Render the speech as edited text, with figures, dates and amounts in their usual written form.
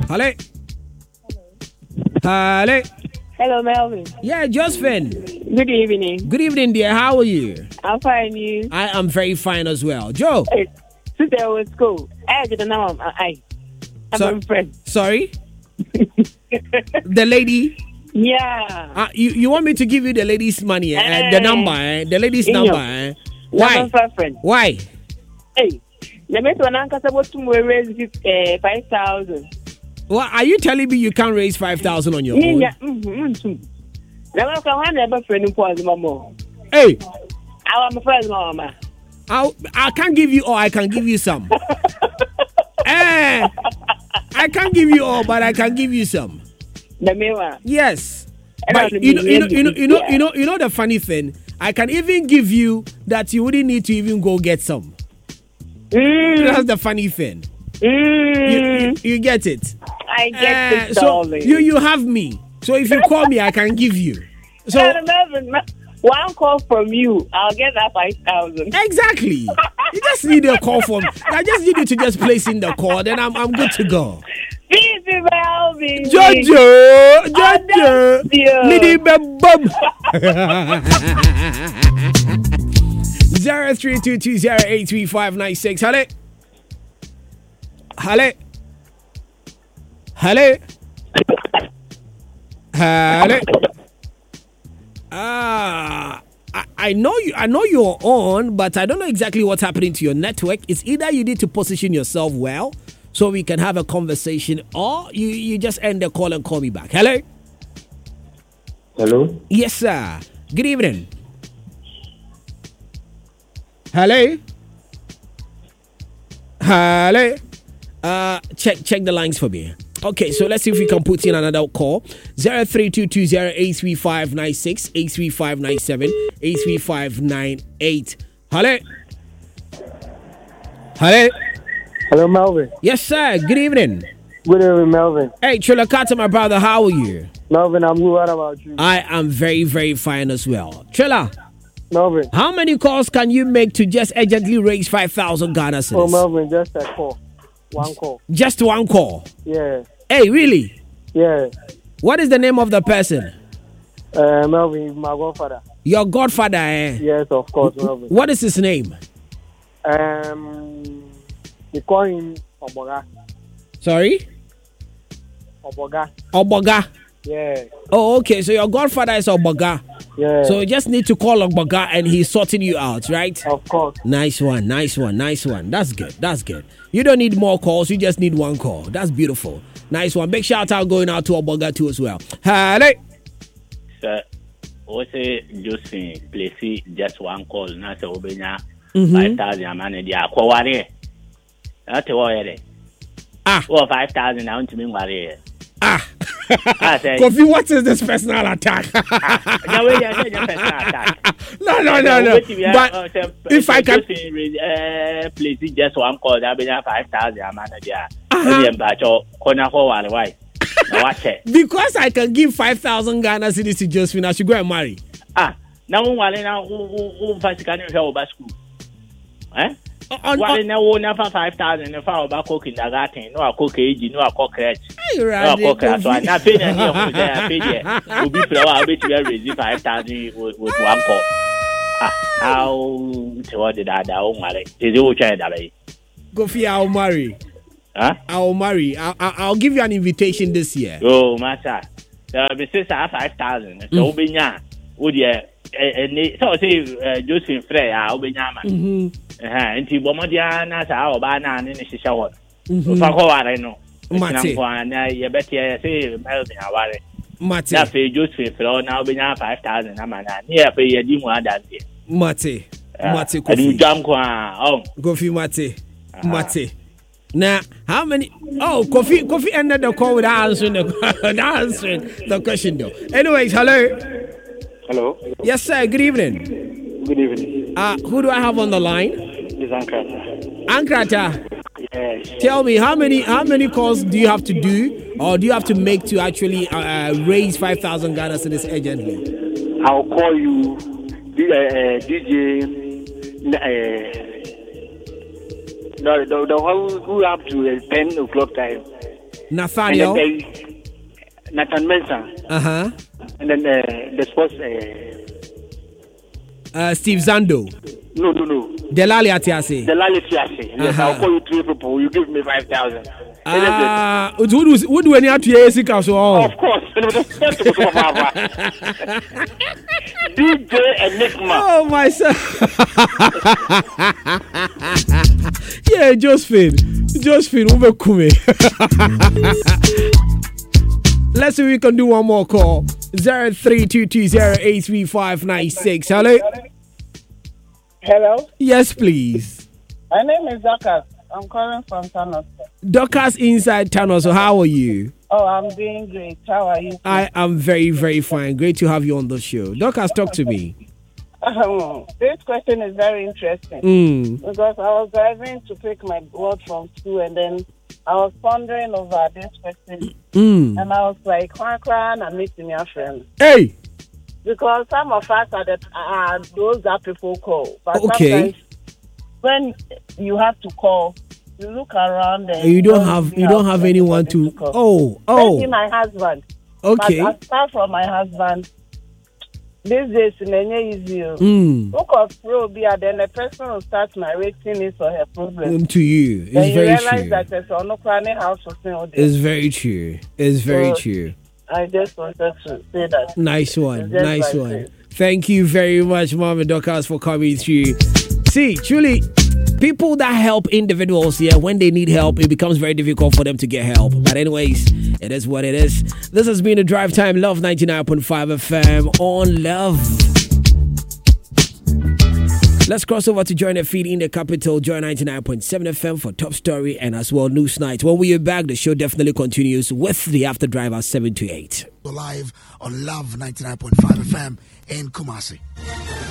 Hello. Hello. Hello, Melvin. Yeah, Josephine. Good evening. Good evening, dear. How are you? I'm fine, you? I am very fine as well. Joe. Hey, today was school. I didn't know I'm a friend. Sorry? The lady? Yeah. You want me to give you the lady's money, the number, the lady's number? Why? Why? Hey, the mate when Uncle supposed to raise 5,000. Well, are you telling me you can't raise 5,000 on your own? Yeah. Never friend more. Hey. I'm a friend, Mama. I can't give you all. I can give you some. I can't give you all, but I can give you some. The mirror. Yes. But you know the funny thing. I can even give you that you wouldn't need to even go get some. That's the funny thing. You get it. I get it, so darling. you have me. So if you call me, I can give you. So one call from you, I'll get that 5,000. Exactly. You just need a call from. I just need you to just place in the call, then I'm good to go. Jojo, Lady Bum. 0322083596. Hello. I know you're on, but I don't know exactly what's happening to your network. It's either you need to position yourself well so we can have a conversation, or you just end the call and call me back. Hello? Yes, sir. Good evening. Hello? Check the lines for me. Okay, so let's see if we can put in another call. 0322083596, 83597, 83598. Hello, Melvin. Yes, sir. Good evening. Good evening, Melvin. Hey, Trilla, my brother, how are you? Melvin, I'm good. What about you? I am very, very fine as well. Trilla. Melvin. How many calls can you make to just urgently raise 5,000 Ghana cedis? Oh, Melvin, just a call. One call. Just one call? Yeah. Hey, really? Yeah. What is the name of the person? Melvin, my godfather. Your godfather, eh? Yes, of course, Melvin. What is his name? They call him Oboga. Sorry? Oboga. Yeah. Oh, okay. So your godfather is Oboga. Yeah. So you just need to call Oboga and he's sorting you out, right? Of course. Nice one. That's good. You don't need more calls. You just need one call. That's beautiful. Nice one. Big shout out going out to Oboga too as well. Hello. Sir, what's a Josephine? Please, just one call. Now, so Obenya 5,000 money. They are quawari. That's what 5,000. I want to mean worry. Kofi, what is this personal attack? No. But if I can please just one call, that be 5,000 manager. Because I can give 5,000 Ghana cedis to Josephine, I should go and marry. Now who first can help school? Why now never 5,000 if I about cooking the garden, no cook age, no cook crutch. No cook so I not pay any of the pay. Will be flower, I'll be to receive 5,000 with one call. How to did I marry? Is you trying that way? Kofi, I'll marry. I'll marry. I'll give you an invitation this year. Oh, master. The sister 5,000. So be ya. Would you? So say Josephine Frey, I'll be yama. Nti bomodia na sa oba na ne hihye ho. Fa ko ware no. Mate. Na ye betie say Melvin aware. Mate. Na fe Josephine Frey na obenya 5,000 na mana. Ne ye fe ye di mu adante. Mate Kofi. Adu jam ko a. Kofi Mate. Now, how many? Oh, Kofi ended the call without answering the question though. Anyways, hello. Yes, sir. Good evening. Good evening. Who do I have on the line? It's Ankrata. Ankrata. Yes. Tell me, how many calls do you have to do, or do you have to make to actually raise 5,000 Ghana cedis urgently? I'll call you, DJ. The one who up to 10 o'clock time. Nathaniel. And then Nathan Mensah. And then the sports. Steve Zando. No. Delali Atiase. Yes, I'll call you 3 people. You give me 5,000. Would do any out to Of course. DJ Enigma. Oh, my son. Yeah, Josephine, Ubekume. Let's see if we can do one more call. 0322083596. Hello? Yes, please. My name is Dorcas. I'm calling from Thanos. Dorcas inside Thanos. So how are you? Oh, I'm doing great. How are you? I am very, very fine. Great to have you on the show. Dorcas, talk to me. This question is very interesting because I was driving to pick my word from school and then I was pondering over this question and I was like, crying and meeting your friends. Hey! Because some of us are those that people call. But sometimes when you have to call, you look around and you don't have anyone to call. Especially my husband. Okay. But apart from my husband, these days it's easy. Look of probia, then the person will start narrating his or her problem to you. It's then very you realize true. that there's no planning house for thing. It's very true. It's very true. I just wanted to say that. Nice one. Thank you very much, Mom and Dorcas, for coming through. See, truly, people that help individuals here, when they need help, it becomes very difficult for them to get help. But anyways, it is what it is. This has been a Drive Time Love 99.5 FM on Love. Let's cross over to join the feed in the capital, join 99.7 FM for Top Story and as well News Night. When we are back, the show definitely continues with the After Drive at 7 to 8. Live on Love 99.5 FM in Kumasi.